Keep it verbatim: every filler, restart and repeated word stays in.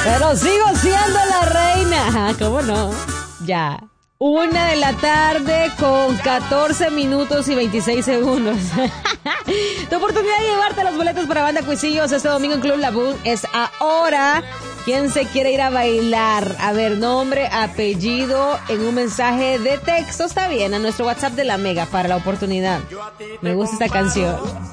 Pero sigo siendo la reina. Ajá, ¿cómo no? Ya. Una de la tarde con catorce minutos y veintiséis segundos. Tu oportunidad de llevarte los boletos para Banda Cuisillos este domingo en Club Laboon es ahora. ¿Quién se quiere ir a bailar? A ver, nombre, apellido en un mensaje de texto. Está bien, a nuestro WhatsApp de la Mega para la oportunidad. Me gusta esta canción.